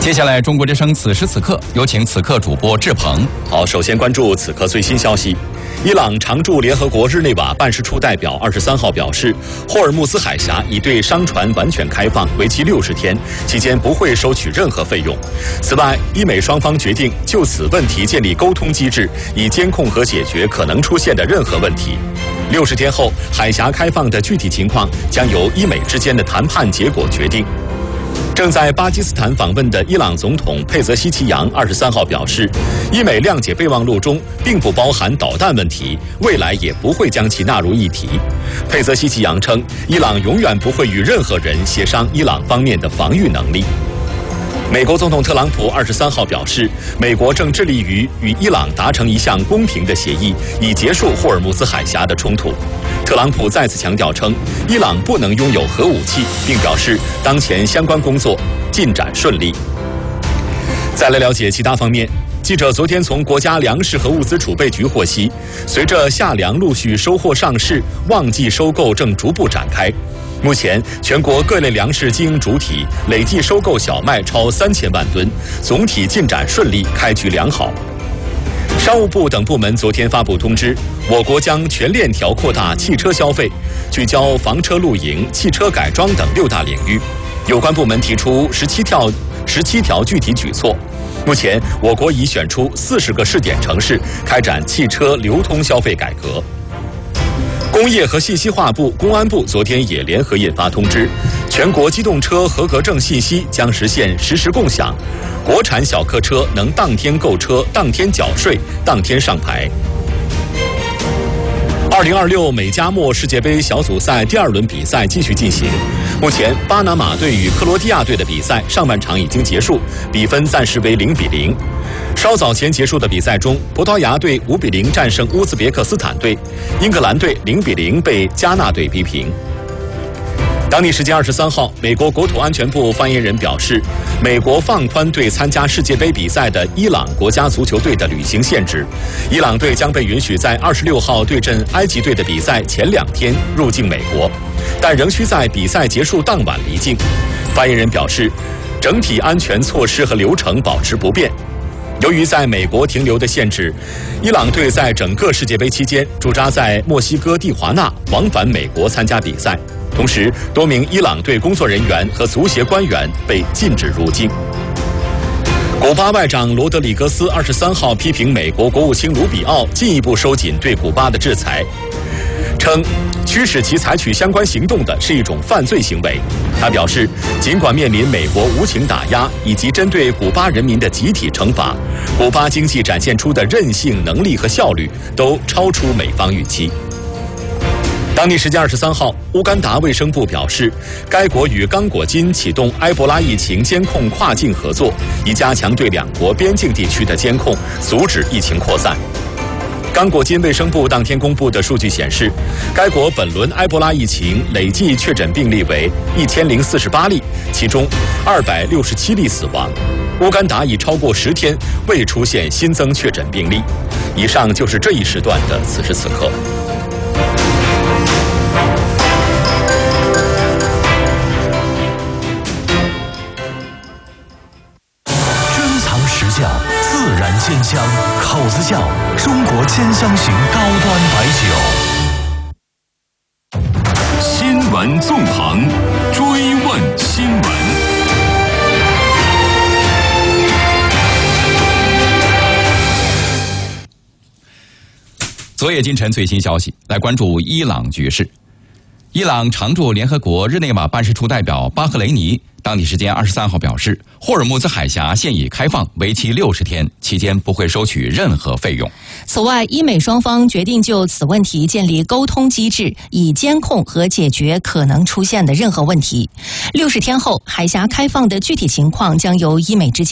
接下来，中国之声此时此刻有请此刻主播志鹏。 好，首先关注此刻最新消息。伊朗常驻联合国日内瓦办事处代表23号表示，霍尔木兹海峡已对商船完全开放，为期60天，期间不会收取任何费用。此外，伊美双方决定就此问题建立沟通机制，以监控和解决可能出现的任何问题。60天后，海峡开放的具体情况将由伊美之间的谈判结果决定。正在巴基斯坦访问的伊朗总统佩泽希奇扬23号表示，伊美谅解备忘录中并不包含导弹问题，未来也不会将其纳入议题。佩泽希奇扬称，伊朗永远不会与任何人协商伊朗方面的防御能力。美国总统特朗普23号表示，美国正致力于与伊朗达成一项公平的协议，以结束霍尔木兹海峡的冲突。特朗普再次强调称，伊朗不能拥有核武器，并表示当前相关工作进展顺利。再来了解其他方面。记者昨天从国家粮食和物资储备局获悉，随着夏粮陆续收货上市，旺季收购正逐步展开。目前，全国各类粮食经营主体累计收购小麦超3000万吨，总体进展顺利，开局良好。商务部等部门昨天发布通知，我国将全链条扩大汽车消费，聚焦房车露营、汽车改装等6大领域。有关部门提出17条具体举措。目前，我国已选出40个试点城市，开展汽车流通消费改革。工业和信息化部、公安部昨天也联合印发通知，全国机动车合格证信息将实现实时共享，国产小客车能当天购车、当天缴税、当天上牌。2026美加墨世界杯小组赛第2轮比赛继续进行。目前，巴拿马队与克罗地亚队的比赛上半场已经结束，比分暂时为0-0。稍早前结束的比赛中，葡萄牙队5-0战胜乌兹别克斯坦队，英格兰队0-0被加纳队逼平。当地时间23号，美国国土安全部发言人表示，美国放宽对参加世界杯比赛的伊朗国家足球队的旅行限制，伊朗队将被允许在26号对阵埃及队的比赛前2天入境美国，但仍需在比赛结束当晚离境。发言人表示，整体安全措施和流程保持不变。由于在美国停留的限制，伊朗队在整个世界杯期间驻扎在墨西哥蒂华纳，往返美国参加比赛。同时，多名伊朗队工作人员和足协官员被禁止入境。古巴外长罗德里格斯23号批评美国国务卿卢比奥进一步收紧对古巴的制裁，称驱使其采取相关行动的是一种犯罪行为。他表示，尽管面临美国无情打压以及针对古巴人民的集体惩罚，古巴经济展现出的韧性、能力和效率都超出美方预期。当地时间23号，乌干达卫生部表示，该国与刚果金启动埃博拉疫情监控跨境合作，以加强对2国边境地区的监控，阻止疫情扩散。刚果金卫生部当天公布的数据显示，该国本轮埃博拉疫情累计确诊病例为1048例，其中267例死亡。乌干达已超过10天未出现新增确诊病例。以上就是这一时段的此时此刻。 窖自然鲜香，口子窖中国千香型高端白酒。 新闻纵横，追问新闻。 昨夜今晨最新消息，来关注伊朗局势。伊朗常驻联合国日内瓦办事处代表巴赫雷尼当地时间23号表示，霍尔木兹海峡现已开放，为期60天，期间不会收取任何费用。 此外，伊美双方决定就此问题建立沟通机制，以监控和解决可能出现的任何问题。60天后，海峡开放的具体情况将由伊美之间